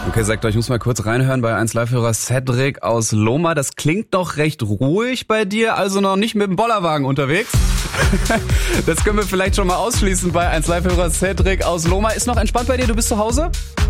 Okay, sagt euch, ich muss mal kurz reinhören bei 1 Live-Hörer Cedric aus Lohmar. Das klingt doch recht ruhig bei dir, also noch nicht mit dem Bollerwagen unterwegs. Das können wir vielleicht schon mal ausschließen bei 1 Live-Hörer Cedric aus Lohmar. Ist noch entspannt bei dir? Du bist zu Hause?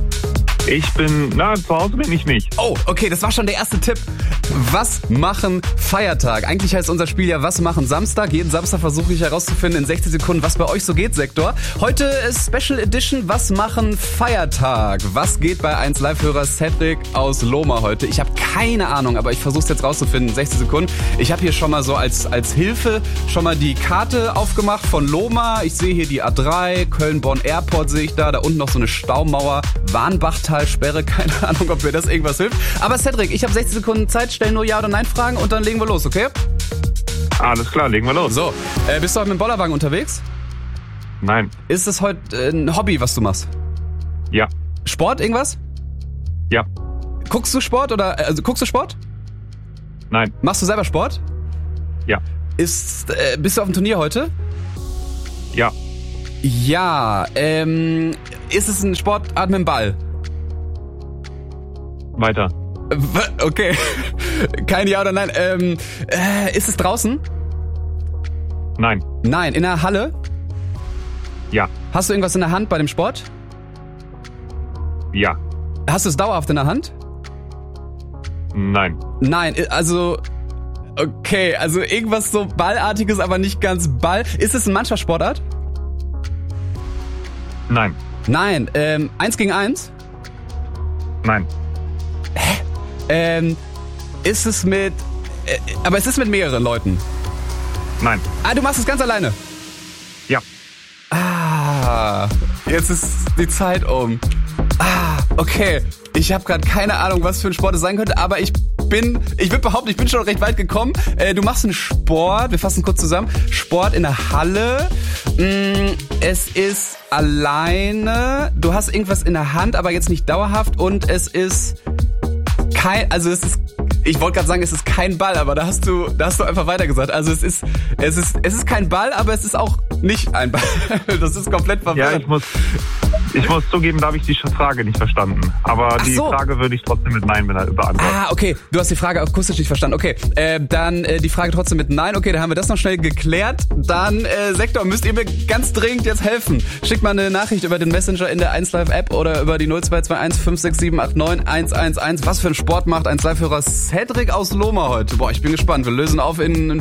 Zu Hause bin ich nicht. Oh, okay, das war schon der erste Tipp. Was machen Feiertag? Eigentlich heißt unser Spiel ja Was machen Samstag? Jeden Samstag versuche ich herauszufinden in 60 Sekunden, was bei euch so geht, Sektor. Heute ist Special Edition Was machen Feiertag? Was geht bei 1 Live-Hörer Cedric aus Lohmar heute? Ich habe keine Ahnung, aber ich versuche es jetzt rauszufinden in 60 Sekunden. Ich habe hier schon mal so als Hilfe schon mal die Karte aufgemacht von Lohmar. Ich sehe hier die A3, Köln-Bonn Airport sehe ich da unten noch so eine Staumauer, Warnbachtal-Sperre, keine Ahnung, ob mir das irgendwas hilft. Aber Cedric, ich habe 60 Sekunden Zeit, stell nur Ja oder Nein Fragen und dann legen wir los, okay? Alles klar, legen wir los. So, bist du heute mit dem Bollerwagen unterwegs? Nein. Ist es heute ein Hobby, was du machst? Ja. Sport, irgendwas? Ja. Guckst du Sport oder guckst du Sport? Nein. Machst du selber Sport? Ja. Bist du auf dem Turnier heute? Ja. Ja. Ist es ein Sportart mit dem Ball? Weiter. Okay. Kein Ja oder Nein. Ist es draußen? Nein. Nein. In der Halle? Ja. Hast du irgendwas in der Hand bei dem Sport? Ja. Hast du es dauerhaft in der Hand? Nein. Nein, also... Okay, also irgendwas so Ballartiges, aber nicht ganz Ball. Ist es eine Mannschaftssportart? Nein. Nein. 1 gegen 1? Nein. Ist es mit... aber es ist mit mehreren Leuten? Nein. Ah, du machst es ganz alleine? Ja. Ah, jetzt ist die Zeit um. Ah, okay. Ich habe gerade keine Ahnung, was für ein Sport es sein könnte, aber ich würde behaupten, ich bin schon recht weit gekommen. Du machst einen Sport, wir fassen kurz zusammen. Sport in der Halle. Es ist alleine. Du hast irgendwas in der Hand, aber jetzt nicht dauerhaft. Und es ist ich wollte gerade sagen, es ist kein Ball, aber da hast du einfach weiter gesagt. Also es ist kein Ball, aber es ist auch nicht ein Ball. Das ist komplett verwirrend. Ja, ich muss zugeben, da habe ich die Frage nicht verstanden. Aber die Frage würde ich trotzdem mit Nein beantworten. Ah, okay. Du hast die Frage akustisch nicht verstanden. Okay, dann die Frage trotzdem mit Nein. Okay, dann haben wir das noch schnell geklärt. Dann, Sektor, müsst ihr mir ganz dringend jetzt helfen. Schickt mal eine Nachricht über den Messenger in der 1Live-App oder über die 0221 56789 111. Was für ein Sport macht 1Live-Hörer Cedric aus Lohmar heute? Boah, ich bin gespannt. Wir lösen auf in